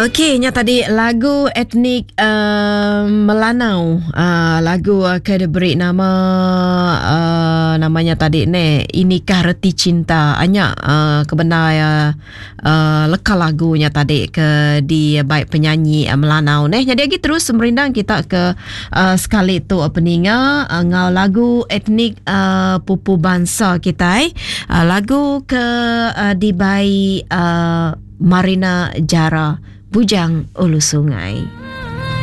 Okey, nya tadi lagu etnik Melanau, lagu ke diberi nama namanya tadi ni Inikah Reti Cinta. Anya kebenar lekal lagunya tadi ke di baik penyanyi Melanau ni. Jadi lagi terus merindang kita ke sekali tu peninga ngau lagu etnik pupu bangsa kita lagu ke di baik Marina Jara Bujang Ulu Sungai.